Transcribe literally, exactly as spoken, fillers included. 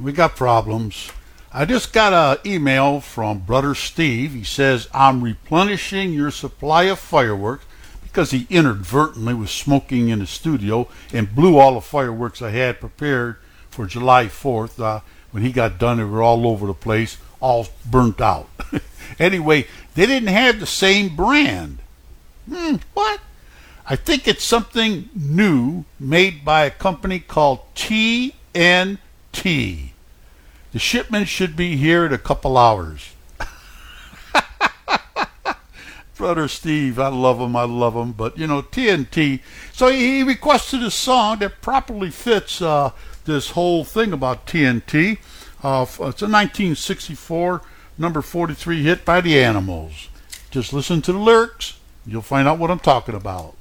we got problems. I just got an email from Brother Steve. He says, I'm replenishing your supply of fireworks because he inadvertently was smoking in the studio and blew all the fireworks I had prepared for July fourth. Uh, when he got done, they were all over the place, all burnt out. Anyway, they didn't have the same brand. Hmm, what? I think it's something new made by a company called T N T. The shipment should be here in a couple hours. Brother Steve, I love him, I love him, but you know, T N T. So he requested a song that properly fits uh, this whole thing about T N T. Uh, it's a nineteen sixty-four number forty-three hit by the Animals. Just listen to the lyrics, you'll find out what I'm talking about.